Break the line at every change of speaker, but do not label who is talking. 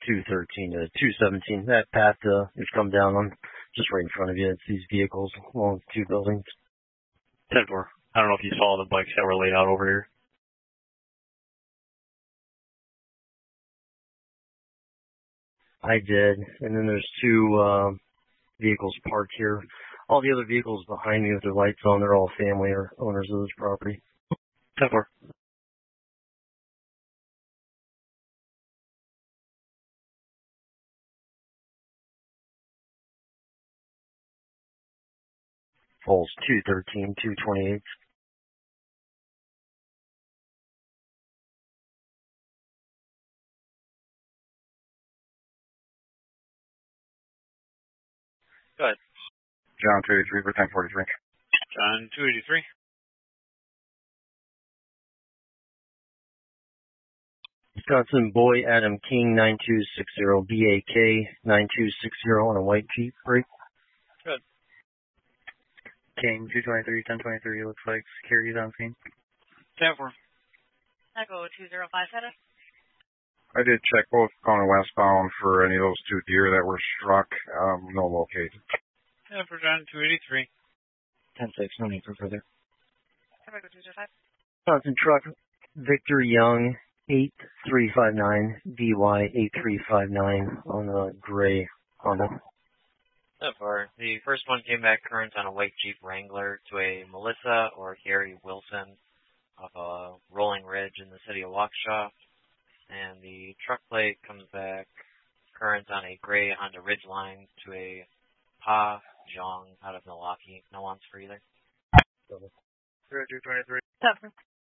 213 to 217. That path has come down on just right in front of you. It's these vehicles along two buildings.
10-4. I don't know if you saw the bikes that were laid out over here.
I did. And then there's two vehicles parked here. All the other vehicles behind me with their lights on, they're all family or owners of this property.
10-4.
Falls 213, 228.
Go ahead.
John 283 for 1043.
John 283.
Wisconsin Boy Adam King 9260 BAK 9260 on a white Jeep break.
Good.
King 223, 1023 looks like security's on scene.
10-4.
Echo 205 headed.
I did check both going westbound for any of those two deer that were struck. No located.
10 for John 283.
10-6, no need for further.
Echo 205.
Wisconsin truck Victor Young 8359 DY 8359 on a gray Honda.
So far, the first one came back current on a white Jeep Wrangler to a Melissa or Gary Wilson off a rolling ridge in the city of Waukesha. And the truck plate comes back current on a gray Honda Ridgeline to a Pa Zhang out of Milwaukee. No ones for either.
223.
7.